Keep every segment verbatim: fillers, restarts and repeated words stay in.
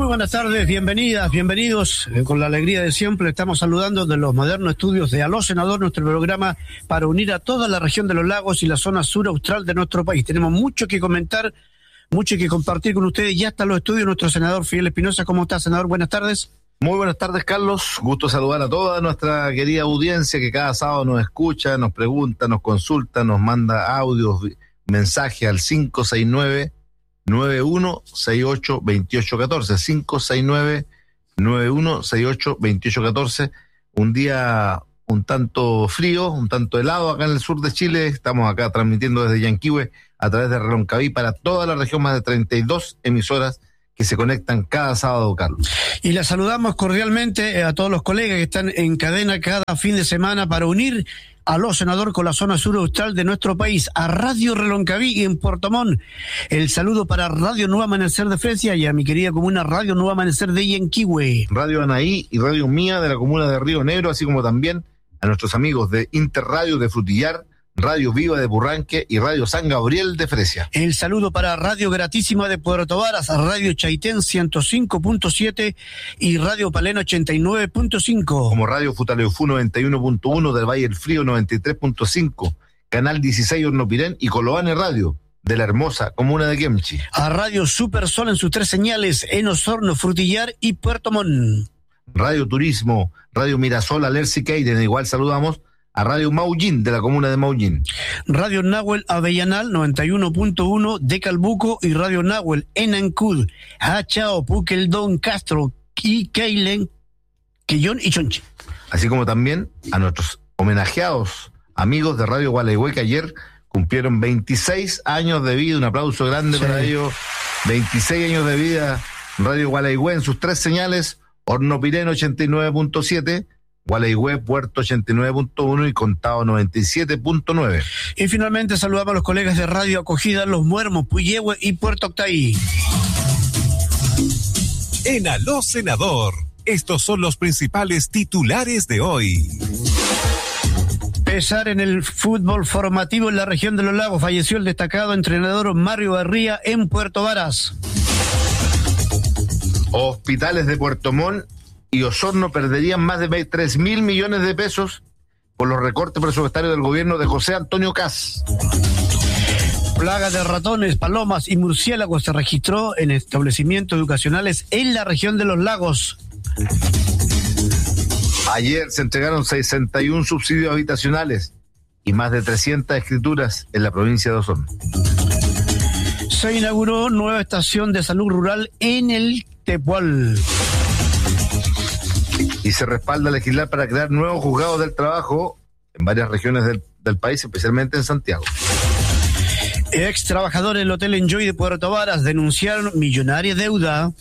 buenas tardes, bienvenidas, bienvenidos. Eh, con la alegría de siempre estamos saludando de los modernos estudios de Aló Senador, nuestro programa para unir a toda la región de los lagos y la zona sur austral de nuestro país. Tenemos mucho que comentar, mucho que compartir con ustedes. Ya está en los estudios nuestro senador Fidel Espinosa. ¿Cómo está, senador? Buenas tardes. Muy buenas tardes, Carlos. Gusto saludar a toda nuestra querida audiencia que cada sábado nos escucha, nos pregunta, nos consulta, nos manda audios, mensajes al cinco seis nueve, nueve uno seis ocho, dos ocho uno cuatro, cinco seis nueve, nueve uno seis ocho, dos ocho uno cuatro. Un día un tanto frío, un tanto helado acá en el sur de Chile. Estamos acá transmitiendo desde Yanquihue a través de Reloncaví para toda la región, más de treinta y dos emisoras que se conectan cada sábado, Carlos. Y les saludamos cordialmente a todos los colegas que están en cadena cada fin de semana para unir a los senador con la zona sur austral de nuestro país, a Radio Reloncaví y en Puerto Montt. El saludo para Radio Nuevo Amanecer de Fresia y a mi querida comuna Radio Nuevo Amanecer de Yanquihue. Radio Anaí y Radio Mía de la comuna de Río Negro, así como también a nuestros amigos de Interradio de Frutillar, Radio Viva de Burranque y Radio San Gabriel de Fresia. El saludo para Radio Gratísima de Puerto Varas, Radio Chaitén ciento cinco punto siete y Radio Palena ochenta y nueve punto cinco. Como Radio Futaleufú noventa y uno punto uno del Valle del Frío noventa y tres punto cinco, Canal dieciséis Hornopirén y Colobane Radio de la hermosa comuna de Quemchi. A Radio Super Sol en sus tres señales en Osorno, Frutillar y Puerto Montt. Radio Turismo, Radio Mirasol, Alerce y Queiden, igual saludamos a Radio Maullín de la comuna de Maullín. Radio Nahuel Avellanal noventa y uno punto uno de Calbuco y Radio Nahuel en Ancud, Achao, Puqueldón, Castro y Keilen, Quillón y Chonchi. Así como también a nuestros homenajeados amigos de Radio Gualeguay que ayer cumplieron veintiséis años de vida. Un aplauso grande sí. para ellos. veintiséis años de vida, Radio Gualeguay en sus tres señales, Hornopirén ochenta y nueve punto siete, Gualeguay, Puerto ochenta y nueve punto uno y Contado noventa y siete punto nueve. Y finalmente saludamos a los colegas de Radio Acogida Los Muermos, Puyehue y Puerto Octaí. En Aló Senador, estos son los principales titulares de hoy. Pesar en el fútbol formativo en la región de los lagos. Falleció el destacado entrenador Mario Barría en Puerto Varas. Hospitales de Puerto Montt y Osorno perderían más de tres mil millones de pesos por los recortes presupuestarios del gobierno de José Antonio Kast. Plaga de ratones, palomas y murciélagos se registró en establecimientos educacionales en la región de los lagos. Ayer se entregaron sesenta y uno subsidios habitacionales y más de trescientas escrituras en la provincia de Osorno. Se inauguró nueva estación de salud rural en el Tepual. Y se respalda legislar para crear nuevos juzgados del trabajo en varias regiones del, del país, especialmente en Santiago. Ex trabajadores del Hotel Enjoy de Puerto Varas denunciaron millonaria deuda.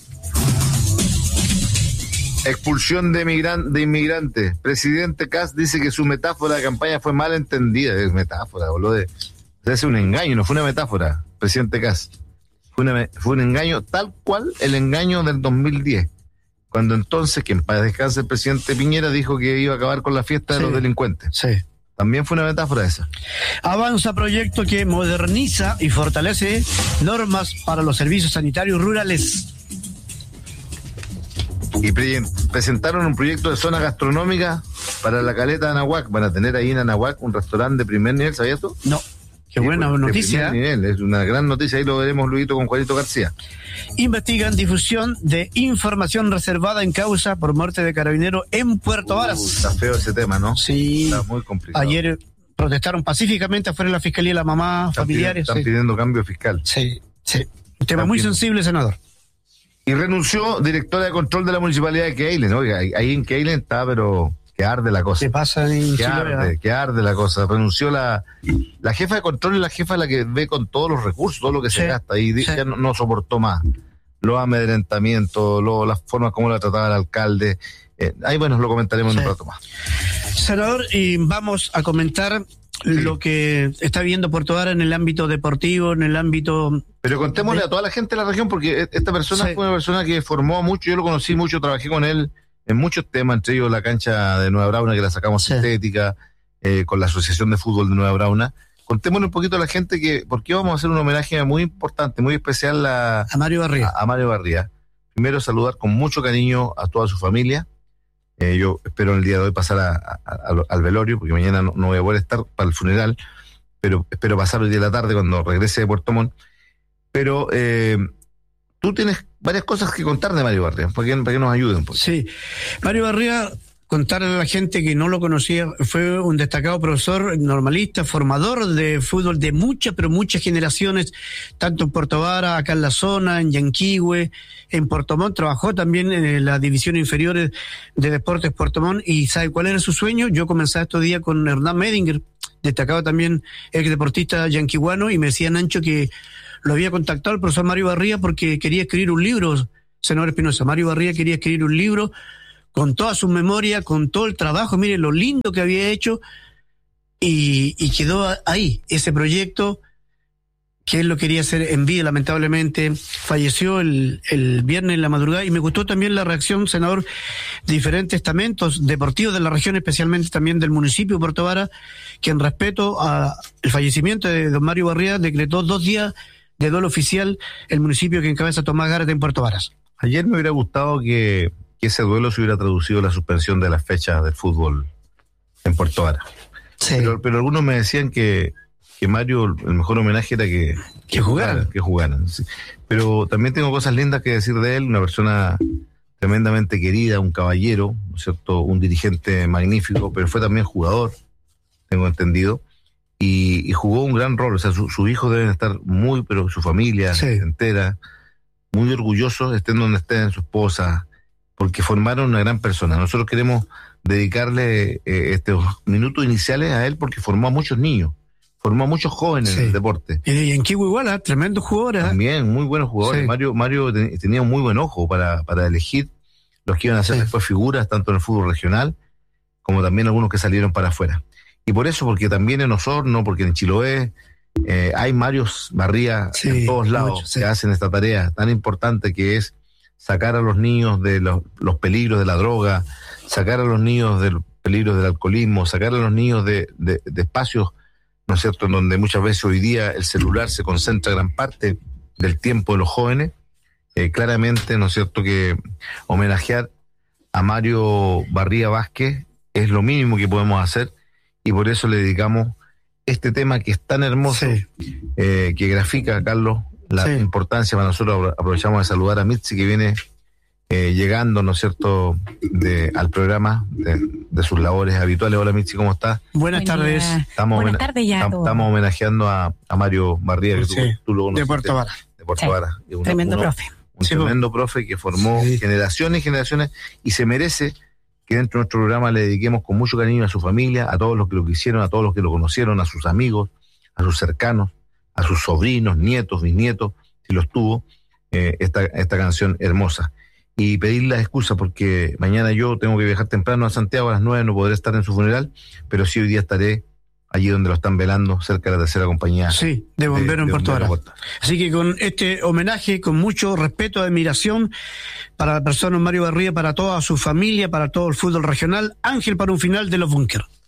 Expulsión de, migran, de inmigrantes. Presidente Kast dice que su metáfora de campaña fue mal entendida. Es metáfora, boludo. De, es un engaño, no fue una metáfora, presidente Kast. Fue, una, fue un engaño tal cual el engaño del dos mil diez. Cuando entonces, que en paz descanse el presidente Piñera dijo que iba a acabar con la fiesta sí, de los delincuentes. Sí. También fue una metáfora esa. Avanza proyecto que moderniza y fortalece normas para los servicios sanitarios rurales. Y pre- presentaron un proyecto de zona gastronómica para la caleta de Anahuac. Van a tener ahí en Anahuac un restaurante de primer nivel, ¿sabías tú? No. Qué buena sí, noticia. Nivel. Es una gran noticia, ahí lo veremos luego con Juanito García. Investigan difusión de información reservada en causa por muerte de carabinero en Puerto Varas. Uh, está feo ese tema, ¿no? Sí. Está muy complicado. Ayer protestaron pacíficamente afuera de la fiscalía la mamá, están familiares. Pidiendo, están sí. pidiendo cambio fiscal. Sí, sí. Un tema muy pidiendo. sensible, senador. Y renunció directora de control de la municipalidad de Keilen. Oiga, ahí en Keilen está, pero que arde la cosa. ¿Qué pasa en que Chile? Arde, que arde la cosa. Renunció la la jefa de control y la jefa la que ve con todos los recursos, todo lo que sí, se gasta. Y sí. ya no, no soportó más los amedrentamientos, lo, las formas como la trataba el alcalde. Eh, ahí, bueno, lo comentaremos sí. en un rato más. Senador, y vamos a comentar sí. lo que está viendo Puerto Varas en el ámbito deportivo, en el ámbito... Pero contémosle de... a toda la gente de la región, porque esta persona sí. fue una persona que formó mucho, yo lo conocí mucho, trabajé con él en muchos temas, entre ellos la cancha de Nueva Brauna, que la sacamos sí. sintética, eh, con la Asociación de Fútbol de Nueva Brauna. Contémosle un poquito a la gente que, porque vamos a hacer un homenaje muy importante, muy especial a, a Mario Barría. A, a Mario Barría. primero saludar con mucho cariño a toda su familia. Eh, yo espero en el día de hoy pasar a, a, a, al velorio, porque mañana no, no voy a poder estar para el funeral, pero espero pasar hoy día de la tarde cuando regrese de Puerto Montt. Pero eh, tú tienes varias cosas que contar de Mario Barría, para que, para que nos ayuden. Pues. Sí, Mario Barría, contarle a la gente que no lo conocía, fue un destacado profesor normalista, formador de fútbol de muchas, pero muchas generaciones, tanto en Puerto Vara, acá en la zona, en Yanquihue, en Puerto Montt, trabajó también en las divisiones inferiores de Deportes Puerto Montt. ¿Y sabe cuál era su sueño? Yo comencé estos días con Hernán Medinger, destacado también ex deportista yanquihuano, y me decía Nancho que lo había contactado el profesor Mario Barría porque quería escribir un libro, senador Espinosa. Mario Barría quería escribir un libro con toda su memoria, con todo el trabajo, mire lo lindo que había hecho, y, y quedó ahí, ese proyecto que él lo quería hacer en vida. Lamentablemente falleció el, el viernes en la madrugada, y me gustó también la reacción, senador, de diferentes estamentos deportivos de la región, especialmente también del municipio de Puerto Vara, que en respeto al fallecimiento de don Mario Barría decretó dos días de duelo oficial el municipio que encabeza Tomás Gárate en Puerto Varas. Ayer me hubiera gustado que que ese duelo se hubiera traducido en la suspensión de las fechas del fútbol en Puerto Vara. Sí. Pero, pero algunos me decían que, que Mario, el mejor homenaje era que, que, que jugaran. Que jugaran sí. Pero también tengo cosas lindas que decir de él, una persona tremendamente querida, un caballero, ¿no es cierto?, un dirigente magnífico, pero fue también jugador, tengo entendido, y, y jugó un gran rol. O sea, su, sus hijos deben estar muy, pero su familia sí. entera, muy orgullosos, estén donde estén, su esposa, porque formaron una gran persona. Nosotros queremos dedicarle eh, estos minutos iniciales a él porque formó a muchos niños, formó a muchos jóvenes sí. en el deporte. Y en Kiwi igual, ¿eh? Tremendos jugadores. También, muy buenos jugadores. Sí. Mario Mario ten, tenía un muy buen ojo para, para elegir los que iban a ser sí. después figuras, tanto en el fútbol regional, como también algunos que salieron para afuera. Y por eso, porque también en Osorno, porque en Chiloé, eh, hay Marios Barría sí, en todos lados mucho, sí. que hacen esta tarea tan importante que es sacar a los niños de los, los peligros de la droga, sacar a los niños de los peligros del alcoholismo, sacar a los niños de, de, de espacios, ¿no es cierto?, en donde muchas veces hoy día el celular se concentra gran parte del tiempo de los jóvenes. Eh, claramente, ¿no es cierto?, que homenajear a Mario Barría Vázquez es lo mínimo que podemos hacer, y por eso le dedicamos este tema que es tan hermoso, sí. eh, que grafica a Carlos la sí. importancia para nosotros. Aprovechamos de saludar a Mitzi, que viene eh, llegando, ¿no es cierto?, de, al programa de, de sus labores habituales. Hola Mitzi, ¿cómo estás? Buenas Buen tardes. Estamos Buenas tardes ya. Tam, estamos homenajeando a, a Mario Barría, que sí. tú, tú lo conociste. De Puerto Vara. De Puerto sí. Vara. Uno, tremendo uno, profe. Un sí, tremendo profe que formó sí. generaciones y generaciones, y se merece que dentro de nuestro programa le dediquemos con mucho cariño a su familia, a todos los que lo quisieron, a todos los que lo conocieron, a sus amigos, a sus cercanos, a sus sobrinos, nietos, bisnietos, si los tuvo, eh, esta, esta canción hermosa. Y pedirle excusa porque mañana yo tengo que viajar temprano a Santiago a las nueve, no podré estar en su funeral, pero sí hoy día estaré allí donde lo están velando, cerca de la tercera compañía. Sí, de bomberos en Puerto Vara. Así que con este homenaje, con mucho respeto, admiración para la persona Mario Barría, para toda su familia, para todo el fútbol regional, Ángel para un final de los Búnker.